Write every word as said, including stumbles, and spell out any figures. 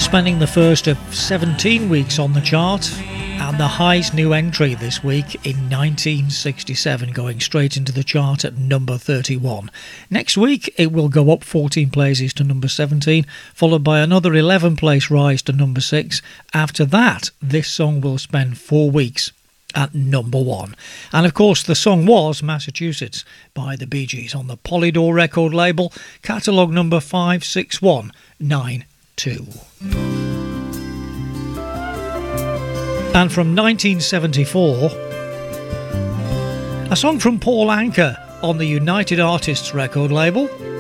spending the first of seventeen weeks on the chart, and the highest new entry this week in nineteen sixty-seven, going straight into the chart at number thirty-one. Next week it will go up fourteen places to number seventeen, followed by another eleven place rise to number six. After that, this song will spend four weeks at number one. And of course the song was Massachusetts by the Bee Gees on the Polydor record label, catalogue number five six one nine two. And from nineteen seventy-four, a song from Paul Anka on the United Artists record label,